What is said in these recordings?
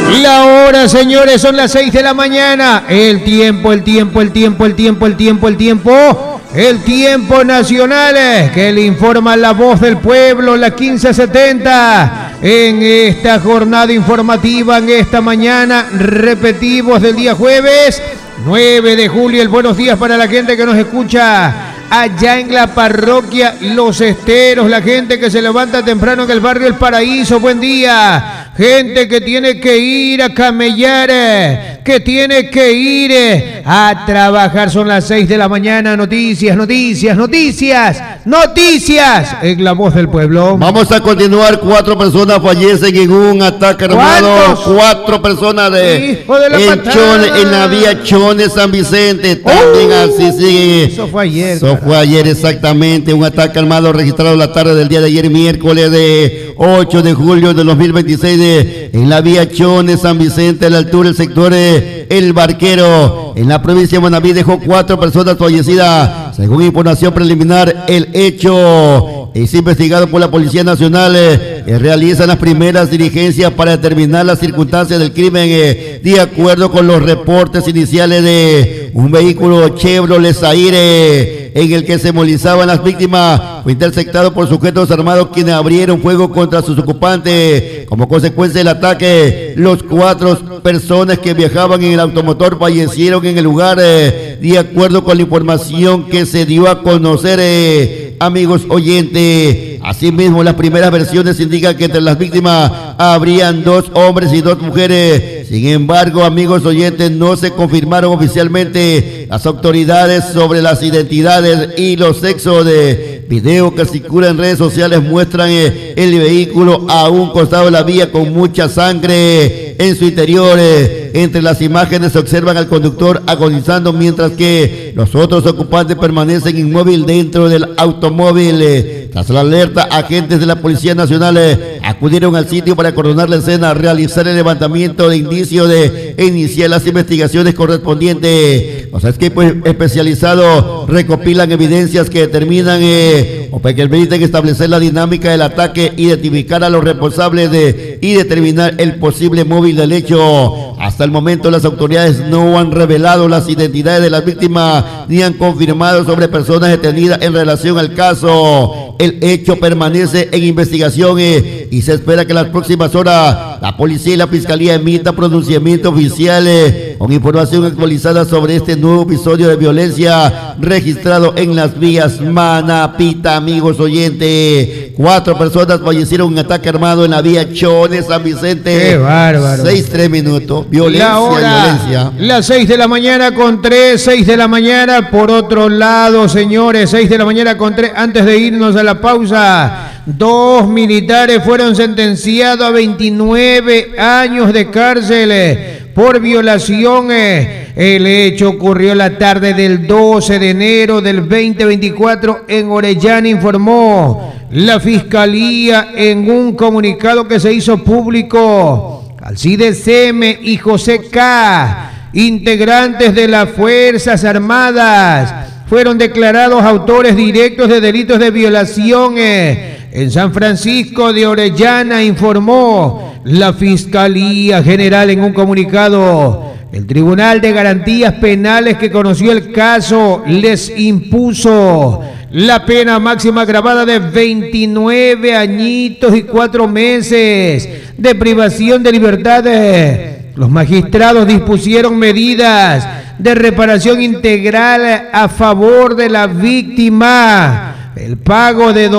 La hora, señores, son las 6 de la mañana. El tiempo nacional que le informa la voz del pueblo, la 1570. En esta jornada informativa, en esta mañana, repetimos del día jueves 9 de julio. El buenos días para la gente que nos escucha allá en la parroquia Los Esteros, la gente que se levanta temprano en el barrio El Paraíso, buen día. Gente que tiene que ir a camellar, que tiene que ir a trabajar. Son las 6 de la mañana. Noticias en la voz del pueblo. Vamos a continuar. 4 personas fallecen en un ataque armado. 4 personas en la vía Chones San Vicente. También así sigue. Eso fue ayer. Eso fue ayer exactamente. Un ataque armado registrado la tarde del día de ayer, miércoles de 8 de julio de 2026 en la vía Chones San Vicente, a la altura del sector El Barquero, en la provincia de Manabí. Dejó 4 personas fallecidas. Según información preliminar, el hecho es investigado por la Policía Nacional, que realizan las primeras diligencias para determinar las circunstancias del crimen, de acuerdo con los reportes iniciales de un vehículo Chevrolet Zaire en el que se movilizaban las víctimas. Fue interceptado por sujetos armados quienes abrieron fuego contra sus ocupantes. Como consecuencia del ataque, los 4 personas que viajaban en el automotor fallecieron en el lugar, de acuerdo con la información que se dio a conocer, amigos oyentes. Asimismo, las primeras versiones indican que entre las víctimas habrían 2 hombres y 2 mujeres. Sin embargo, amigos oyentes, no se confirmaron oficialmente las autoridades sobre las identidades y los sexos. De video que circula en redes sociales muestran el vehículo a un costado de la vía con mucha sangre en su interior. Entre las imágenes se observan al conductor agonizando, mientras que los otros ocupantes permanecen inmóviles dentro del automóvil. Tras la alerta, agentes de la Policía Nacional acudieron al sitio para acordonar la escena, realizar el levantamiento de indicios de iniciar las investigaciones correspondientes. Los equipos especializados recopilan evidencias que determinan o que permiten establecer la dinámica del ataque, identificar a los responsables y determinar el posible móvil del hecho. Hasta el momento, las autoridades no han revelado las identidades de las víctimas ni han confirmado sobre personas detenidas en relación al caso. El hecho permanece en investigación y se espera que en las próximas horas la policía y la fiscalía emita pronunciamientos oficiales con información actualizada sobre este nuevo episodio de violencia registrado en las vías Manapita, amigos oyentes. 4 personas fallecieron en un ataque armado en la vía Chones San Vicente. ¡Qué bárbaro! 6-3 minutos. Violencia. Las 6 de la mañana con 3, 6 de la mañana. Por otro lado, señores, 6 de la mañana con 3. Antes de irnos a la pausa, 2 militares fueron sentenciados a 29 años de cárcel por violación. El hecho ocurrió la tarde del 12 de enero del 2024 en Orellana, informó la Fiscalía en un comunicado que se hizo público. Alcides M. y José K., integrantes de las Fuerzas Armadas, fueron declarados autores directos de delitos de violación en San Francisco de Orellana, informó la Fiscalía General en un comunicado. El Tribunal de Garantías Penales, que conoció el caso, les impuso la pena máxima agravada de 29 añitos y 4 meses de privación de libertad. Los magistrados dispusieron medidas de reparación integral a favor de la víctima, el pago de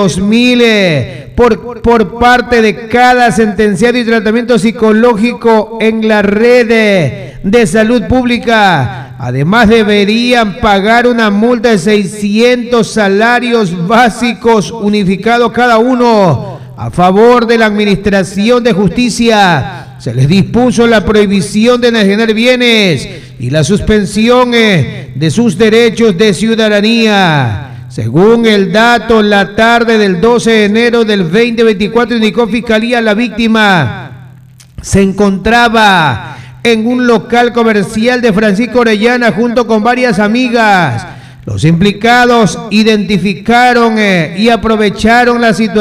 2.000 por parte de cada sentenciado y tratamiento psicológico en la red de salud pública. Además, deberían pagar una multa de 600 salarios básicos unificados cada uno a favor de la Administración de Justicia. Se les dispuso la prohibición de enajenar bienes y la suspensión de sus derechos de ciudadanía. Según el dato, la tarde del 12 de enero del 2024, indicó Fiscalía, la víctima se encontraba en un local comercial de Francisco Orellana junto con varias amigas. Los implicados identificaron y aprovecharon la situación